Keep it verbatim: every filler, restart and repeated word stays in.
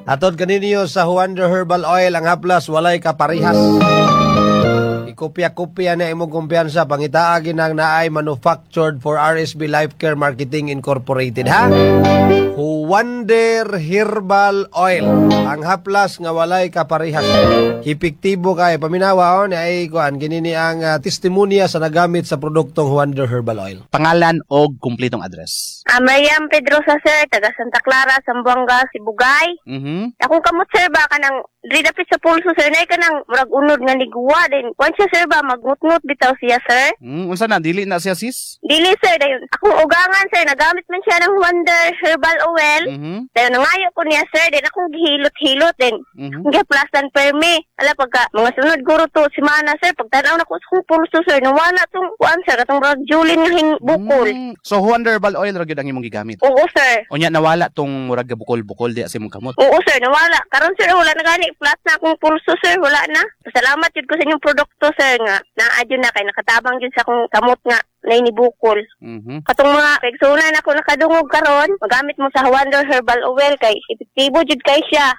Atod kaninyo sa Wonder Herbal Oil ang haplas walay kaparihas. Ikopya-kopya na imong kumpiyansa pangitaagi nang naay manufactured for R S B Life Care Marketing Incorporated ha. Wonder Herbal Oil ang haplas nga walay kaparihas. Epektibo kay paminawa on ay kuan kinini ang uh, testimonya sa nagamit sa produktong Wonder Herbal Oil. Pangalan o kumpletong address. Ah, Mariam Pedrosa, sir, taga Santa Clara, Zamboanga, Sibugay. Mhm. Akong kamot, sir, ba ka nang ridapit sa pulso, sir, na ka nang murag unod nga ligwa. Then, once siya, sir, ba, magngut-ngut bitaw siya, sir. Mm, unsa na dili na siya sis? Dili, sir, dayon. Akong ugangan, sir, nagamit man siya ng Wonder Herbal Oil. Mhm. Dayon, nangayo ko niya, sir, then akong gihilot-hilot, then, Mhm. nga plastan permi. Ala, pagka, mga sunod guro to, si Mana, sir, pagtanaw na ko sa kong pulso, sir, nawala tong, kuan, sir, atong murag Julin nga hing bukol. Mm. So Wonder Herbal Oil ra gyud ang imong gigamit. Oo, sir. Unya nawala tong murag ga bukol-bukol di sa imong kamot. Oo, sir, nawala. Karon sir, wala na gani. Flat na akong pulso, sir. Wala na. Salamat yun ko sa inyong produkto, sir, nga. Naadyo na kay nakatabang yun sa akong kamot nga na inibukol. Mhm. Katong mga pegsunan ako nakadungog karon, magamit mo sa Wonder Herbal Oil kay epektibo jud kay siya.